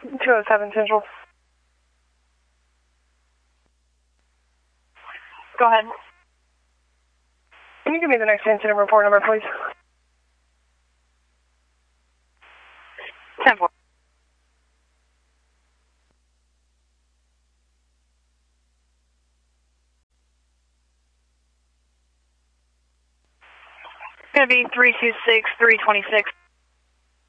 207 Central. Go ahead. Can you give me the next incident report number, please? 10-4. It's going to be 326, 326.